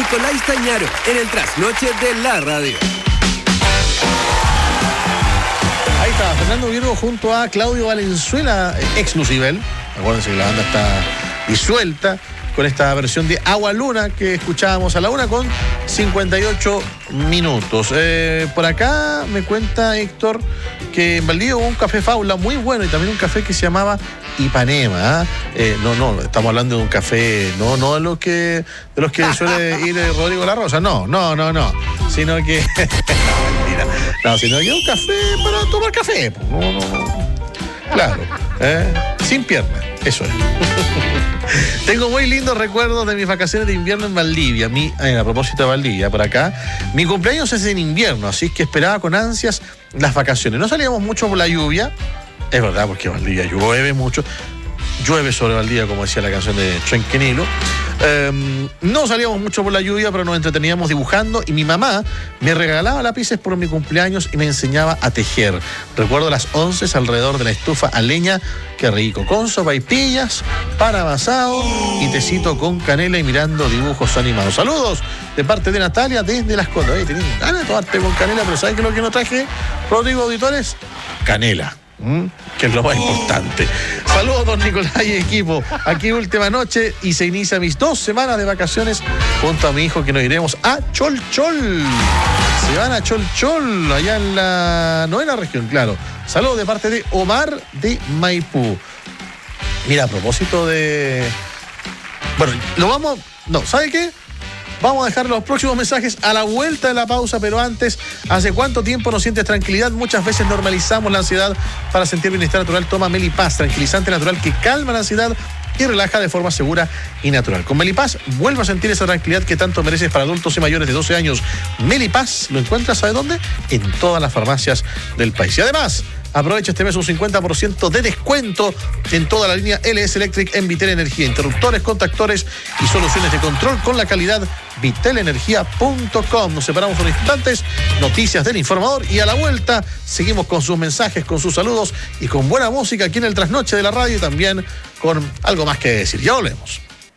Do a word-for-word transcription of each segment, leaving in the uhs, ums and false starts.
Nicolás Stañaro, en el trasnoche de la radio. Ahí está, Fernando Virgo junto a Claudio Valenzuela, ex Lucibel. Acuérdense que la banda está disuelta, con esta versión de Agua Luna que escuchábamos a la una con cincuenta y ocho minutos. Eh, por acá me cuenta Héctor que en Valdivia hubo un café Faula muy bueno y también un café que se llamaba Ipanema. ¿eh? Eh, no, no, estamos hablando de un café, no, no de los que, de los que suele ir Rodrigo La Rosa, no, no, no, no, sino que, no, mentira, no, sino que un café para tomar café, no, no, no. Claro, ¿eh? Sin pierna, eso es. Tengo muy lindos recuerdos de mis vacaciones de invierno en Valdivia. Mi, eh, a propósito de Valdivia, por acá, mi cumpleaños es en invierno, así que esperaba con ansias las vacaciones. No salíamos mucho por la lluvia, es verdad, porque Valdivia llueve mucho. Llueve sobre Valdivia, como decía la canción de Chuenquenilo. Eh, no salíamos mucho por la lluvia, pero nos entreteníamos dibujando y mi mamá me regalaba lápices por mi cumpleaños y me enseñaba a tejer. Recuerdo las once alrededor de la estufa a leña, qué rico, con sopaipillas, pan amasado y tecito con canela y mirando dibujos animados. Saludos de parte de Natalia desde Las Condes. Oye, tenés ganas de tomarte con canela, pero ¿sabes qué es lo que no traje, Rodrigo Auditores? Canela. ¿Mm? Que es lo más importante. Saludos, don Nicolás y equipo. Aquí última noche y se inicia mis dos semanas de vacaciones junto a mi hijo, que nos iremos a Cholchol. Se van a Cholchol, allá en la novena región, claro. Saludos de parte de Omar de Maipú. Mira, a propósito de... Bueno, lo vamos... No, ¿sabe qué? Vamos a dejar los próximos mensajes a la vuelta de la pausa, pero antes, ¿hace cuánto tiempo no sientes tranquilidad? Muchas veces normalizamos la ansiedad. Para sentir bienestar natural, toma Melipaz, tranquilizante natural que calma la ansiedad y relaja de forma segura y natural. Con Melipaz, vuelve a sentir esa tranquilidad que tanto mereces para adultos y mayores de doce años. Melipaz, ¿lo encuentras, sabe dónde? En todas las farmacias del país. Y además, aprovecha este mes un cincuenta por ciento de descuento en toda la línea L S Electric en Vitel Energía. Interruptores, contactores y soluciones de control con la calidad vitel energía punto com. Nos separamos unos instantes, noticias del informador, y a la vuelta seguimos con sus mensajes, con sus saludos y con buena música aquí en el Trasnoche de la Radio, y también con algo más que decir. Ya volvemos.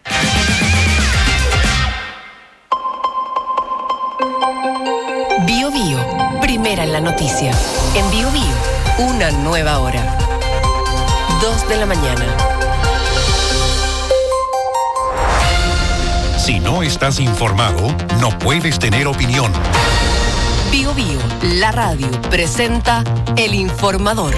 Bio Bio, primera en la noticia. En Bio Bio, una nueva hora. Dos de la mañana. Si no estás informado, no puedes tener opinión. Bio Bio, la radio, presenta El Informador.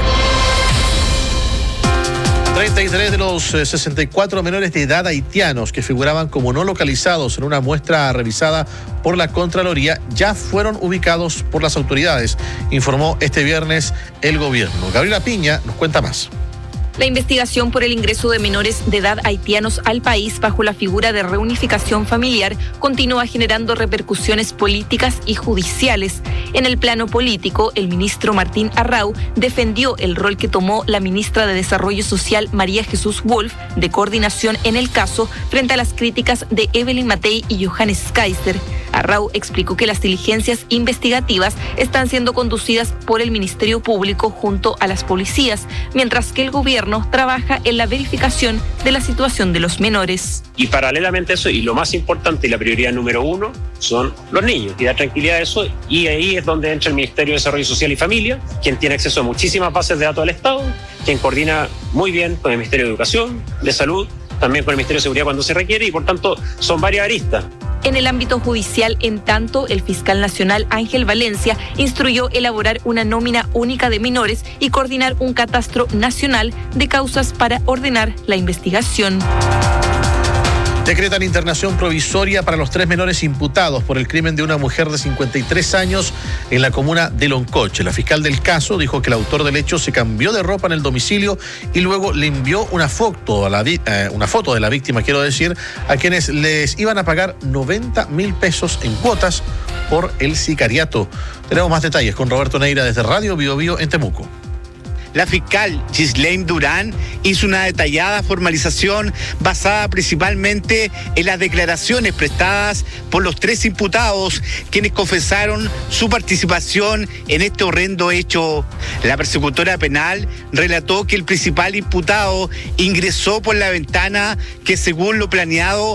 treinta y tres de los eh, sesenta y cuatro menores de edad haitianos que figuraban como no localizados en una muestra revisada por la Contraloría ya fueron ubicados por las autoridades, informó este viernes el gobierno. Gabriela Piña nos cuenta más. La investigación por el ingreso de menores de edad haitianos al país bajo la figura de reunificación familiar continúa generando repercusiones políticas y judiciales. En el plano político, el ministro Martín Arrau defendió el rol que tomó la ministra de Desarrollo Social María Jesús Wolf de coordinación en el caso frente a las críticas de Evelyn Matei y Johannes Kaiser. Arrau explicó que las diligencias investigativas están siendo conducidas por el Ministerio Público junto a las policías, mientras que el gobierno trabaja en la verificación de la situación de los menores. Y paralelamente a eso, y lo más importante y la prioridad número uno, son los niños, y dar tranquilidad a eso, y ahí es donde entra el Ministerio de Desarrollo Social y Familia, quien tiene acceso a muchísimas bases de datos del Estado, quien coordina muy bien con el Ministerio de Educación, de Salud, también con el Ministerio de Seguridad cuando se requiere, y por tanto son varias aristas. En el ámbito judicial, en tanto, el fiscal nacional Ángel Valencia instruyó elaborar una nómina única de menores y coordinar un catastro nacional de causas para ordenar la investigación. Decretan internación provisoria para los tres menores imputados por el crimen de una mujer de cincuenta y tres años en la comuna de Loncoche. La fiscal del caso dijo que el autor del hecho se cambió de ropa en el domicilio y luego le envió una foto, a la, eh, una foto de la víctima, quiero decir, a quienes les iban a pagar noventa mil pesos en cuotas por el sicariato. Tenemos más detalles con Roberto Neira desde Radio Bio Bio en Temuco. La fiscal Ghislaine Durán hizo una detallada formalización basada principalmente en las declaraciones prestadas por los tres imputados, quienes confesaron su participación en este horrendo hecho. La persecutora penal relató que el principal imputado ingresó por la ventana que, según lo planeado,